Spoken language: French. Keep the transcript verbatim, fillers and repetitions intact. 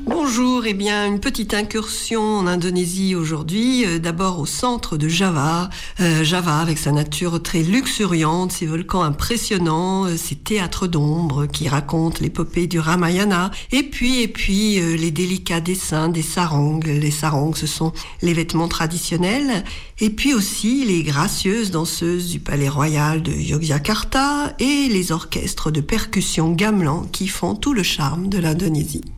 Bonjour, eh bien une petite incursion en Indonésie aujourd'hui, euh, d'abord au centre de Java. Euh, Java avec sa nature très luxuriante, ses volcans impressionnants, euh, ses théâtres d'ombre qui racontent l'épopée du Ramayana, et puis et puis euh, les délicats dessins des sarongs. Les sarongs, ce sont les vêtements traditionnels, et puis aussi les gracieuses danseuses du palais royal de Yogyakarta et les orchestres de percussion gamelan qui font tout le charme de l'Indonésie.